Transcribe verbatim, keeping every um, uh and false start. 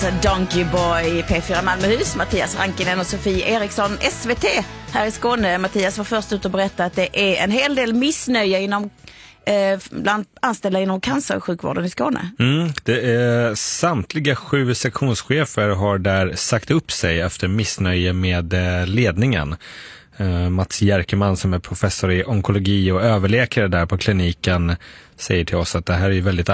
Donkey Boy i P fyra Malmöhus, Mattias Rankinen och Sofie Eriksson, S V T här i Skåne. Mattias var först ut och berättade att det är en hel del missnöje inom eh, bland anställda inom cancersjukvården i Skåne. Mm, det är samtliga sju sektionschefer har där sagt upp sig efter missnöje med eh, ledningen. Uh, Mats Jerkeman som är professor i onkologi och överläkare där på kliniken säger till oss att det här är väldigt